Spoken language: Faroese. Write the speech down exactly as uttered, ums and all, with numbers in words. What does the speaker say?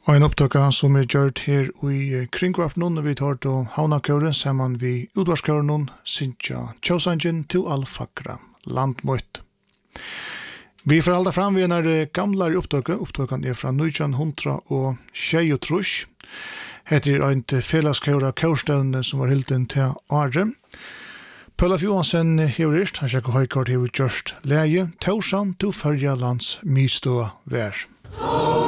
Og en opptøkka som er gjørt her i kringkvarpen, og vi tar til Havnakøren sammen vi utvarskøren, Sintja Tjåsangen til Alfakra, landmøtt. Vi får halda fram ved en gamle opptøkka, opptøkken er fra nitjan og tjei-og-trus. Heter en felleskøra kørstøvne som var hilden til Are. Pøllaf Johansen heverist, han sjekker høykart hever gjørst leie, tausan til Førja lands mistå vær.